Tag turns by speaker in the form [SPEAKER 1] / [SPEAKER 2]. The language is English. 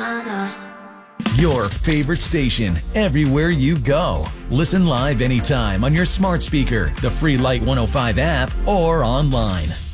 [SPEAKER 1] Your favorite station, everywhere you go. Listen live anytime on your smart speaker, the free Light 105 app, or online.